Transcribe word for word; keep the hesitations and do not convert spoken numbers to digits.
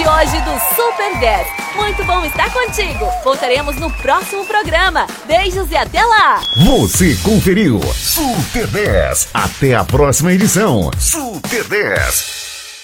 de hoje do Super dez. Muito bom estar contigo. Voltaremos no próximo programa. Beijos e até lá. Você conferiu Super dez. Até a próxima edição. Super dez.